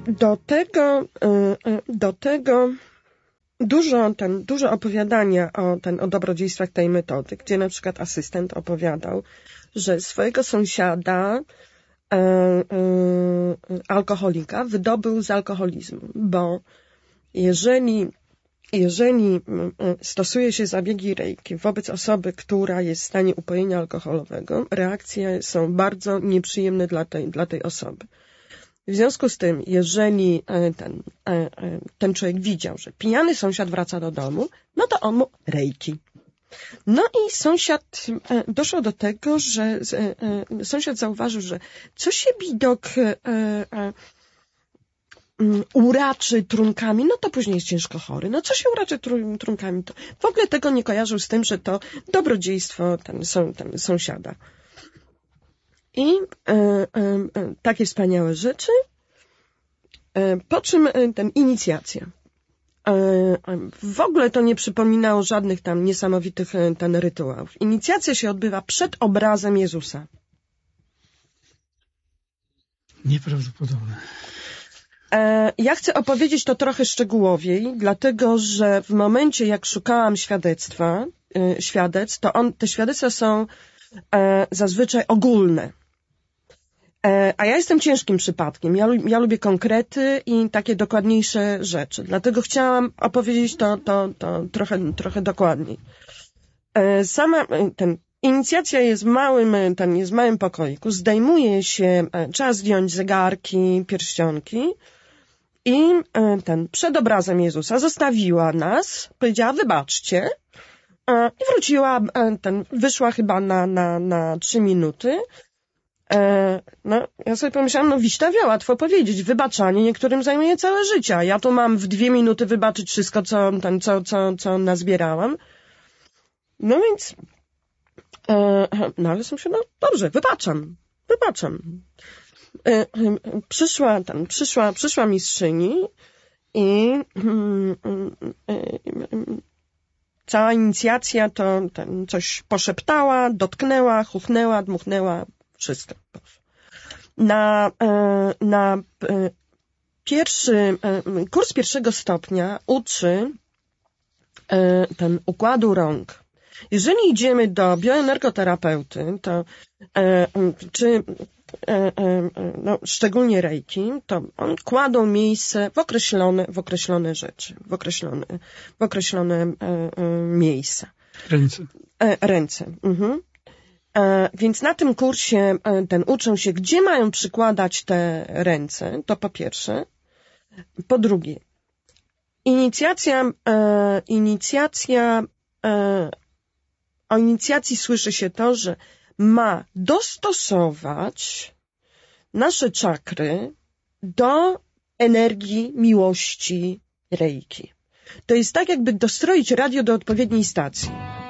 Do tego dużo opowiadania o dobrodziejstwach tej metody, gdzie na przykład asystent opowiadał, że swojego sąsiada alkoholika wydobył z alkoholizmu, bo jeżeli stosuje się zabiegi Reiki wobec osoby, która jest w stanie upojenia alkoholowego, reakcje są bardzo nieprzyjemne dla tej osoby. W związku z tym, jeżeli ten człowiek widział, że pijany sąsiad wraca do domu, no to on mu Reiki. No i sąsiad doszło do tego, że sąsiad zauważył, że co się widok uraczy trunkami, no to później jest ciężko chory. No co się uraczy trunkami? To w ogóle tego nie kojarzył z tym, że to dobrodziejstwo sąsiada. I takie wspaniałe rzeczy. Po czym inicjacja. W ogóle to nie przypominało żadnych tam niesamowitych rytuałów. Inicjacja się odbywa przed obrazem Jezusa. Nieprawdopodobne. Ja chcę opowiedzieć to trochę szczegółowiej, dlatego że w momencie, jak szukałam świadectw, to te świadectwa są zazwyczaj ogólne. A ja jestem ciężkim przypadkiem. Ja lubię konkrety i takie dokładniejsze rzeczy. Dlatego chciałam opowiedzieć to trochę dokładniej. Inicjacja jest w małym pokoiku. Zdejmuje się, trzeba zdjąć zegarki, pierścionki i przed obrazem Jezusa zostawiła nas, powiedziała wybaczcie i wróciła, wyszła chyba na 3 minuty. No, ja sobie pomyślałam, Wiśtawia, łatwo powiedzieć, wybaczanie niektórym zajmuje całe życie, a ja tu mam w 2 minuty wybaczyć wszystko, co nazbierałam. No więc, ale sobie myślałam, dobrze, wybaczam. Przyszła mistrzyni i cała inicjacja to coś poszeptała, dotknęła, chuchnęła, dmuchnęła, wszystko. Na kurs 1. stopnia uczy układu rąk. Jeżeli idziemy do bioenergoterapeuty, to szczególnie Reiki, to oni kładą miejsce w określone rzeczy, w określone miejsca. Ręce. Mhm. Więc na tym kursie uczą się, gdzie mają przykładać te ręce, to po pierwsze. Po drugie, o inicjacji słyszy się to, że ma dostosować nasze czakry do energii miłości Reiki. To jest tak, jakby dostroić radio do odpowiedniej stacji.